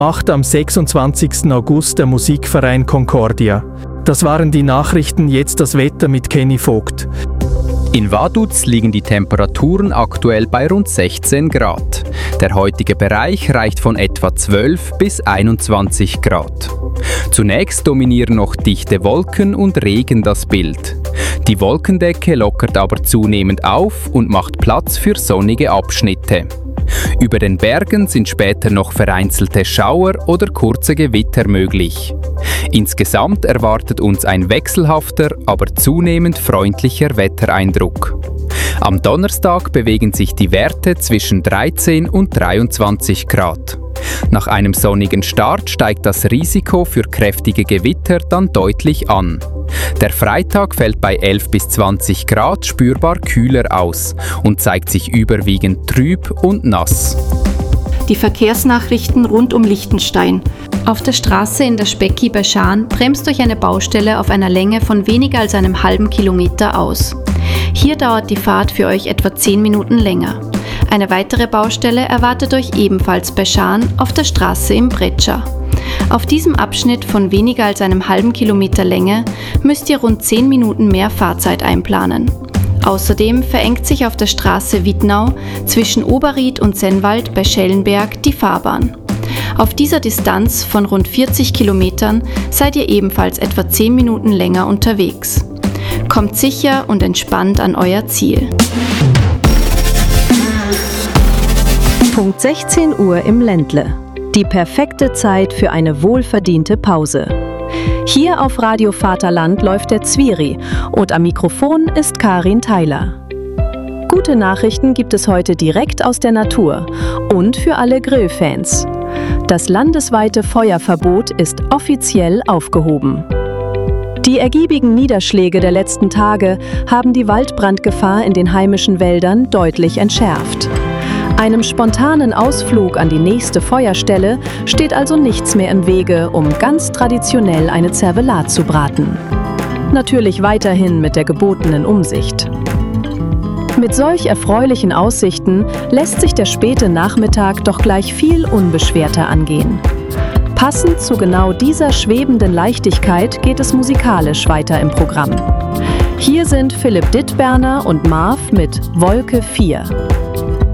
macht am 26. August der Musikverein Concordia. Das waren die Nachrichten, jetzt das Wetter mit Kenny Vogt. In Vaduz liegen die Temperaturen aktuell bei rund 16 Grad. Der heutige Bereich reicht von etwa 12 bis 21 Grad. Zunächst dominieren noch dichte Wolken und Regen das Bild. Die Wolkendecke lockert aber zunehmend auf und macht Platz für sonnige Abschnitte. Über den Bergen sind später noch vereinzelte Schauer oder kurze Gewitter möglich. Insgesamt erwartet uns ein wechselhafter, aber zunehmend freundlicher Wettereindruck. Am Donnerstag bewegen sich die Werte zwischen 13 und 23 Grad. Nach einem sonnigen Start steigt das Risiko für kräftige Gewitter dann deutlich an. Der Freitag fällt bei 11 bis 20 Grad spürbar kühler aus und zeigt sich überwiegend trüb und nass. Die Verkehrsnachrichten rund um Liechtenstein. Auf der Straße in der Specki bei Schaan bremst euch eine Baustelle auf einer Länge von weniger als einem halben Kilometer aus. Hier dauert die Fahrt für euch etwa 10 Minuten länger. Eine weitere Baustelle erwartet euch ebenfalls bei Schaan auf der Straße im Bretscha. Auf diesem Abschnitt von weniger als einem halben Kilometer Länge müsst ihr rund 10 Minuten mehr Fahrzeit einplanen. Außerdem verengt sich auf der Straße Wittnau zwischen Oberried und Sennwald bei Schellenberg die Fahrbahn. Auf dieser Distanz von rund 40 Kilometern seid ihr ebenfalls etwa 10 Minuten länger unterwegs. Kommt sicher und entspannt an euer Ziel. Punkt 16 Uhr im Ländle. Die perfekte Zeit für eine wohlverdiente Pause. Hier auf Radio Vaterland läuft der Zwiri und am Mikrofon ist Karin Theiler. Gute Nachrichten gibt es heute direkt aus der Natur und für alle Grillfans. Das landesweite Feuerverbot ist offiziell aufgehoben. Die ergiebigen Niederschläge der letzten Tage haben die Waldbrandgefahr in den heimischen Wäldern deutlich entschärft. Einem spontanen Ausflug an die nächste Feuerstelle steht also nichts mehr im Wege, um ganz traditionell eine Zervelat zu braten. Natürlich weiterhin mit der gebotenen Umsicht. Mit solch erfreulichen Aussichten lässt sich der späte Nachmittag doch gleich viel unbeschwerter angehen. Passend zu genau dieser schwebenden Leichtigkeit geht es musikalisch weiter im Programm. Hier sind Philipp Dittberner und Marv mit Wolke 4.